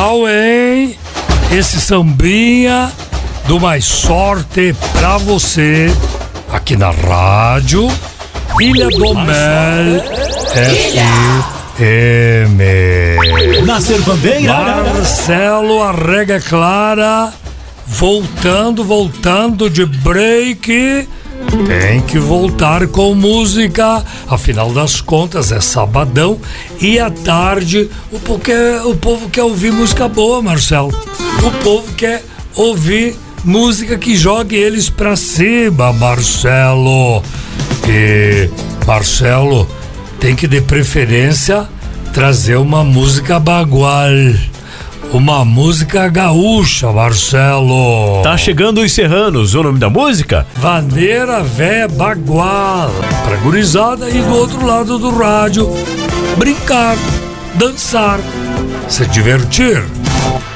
legal, hein? Esse sambinha do Mais Sorte pra você, aqui na rádio Ilha do Mel FM. Na Serpambeira. Marcelo Arrega Clara, voltando de break. Tem que voltar com música, afinal das contas é sabadão e à tarde o povo quer ouvir música boa, Marcelo. O povo quer ouvir música que jogue eles pra cima, Marcelo. E Marcelo tem que de preferência trazer uma música bagual. Uma música gaúcha, Marcelo. Tá chegando os serranos, o nome da música? Vaneira Véia Bagual. Pra gurizada e do outro lado do rádio, brincar, dançar, se divertir.